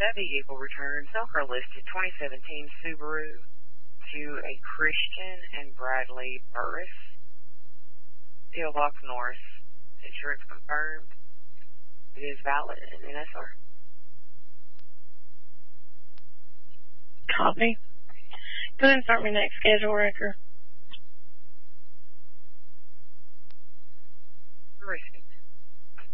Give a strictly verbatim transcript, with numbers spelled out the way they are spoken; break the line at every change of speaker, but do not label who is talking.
That vehicle returned Selker listed twenty seventeen Subaru to a Christian and Bradley Burris. P O Box North. Insurance confirmed. It is valid in N S R.
Copy. Go ahead and start my next schedule record.